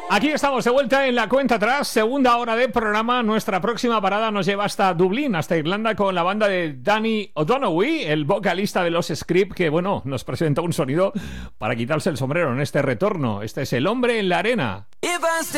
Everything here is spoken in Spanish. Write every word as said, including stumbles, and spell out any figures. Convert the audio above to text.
Aquí estamos de vuelta en la cuenta atrás, segunda hora de programa. Nuestra próxima parada nos lleva hasta Dublín, hasta Irlanda, con la banda de Danny O'Donoghue, el vocalista de los Script, que bueno, nos presenta un sonido para quitarse el sombrero en este retorno. Este es El hombre en la arena.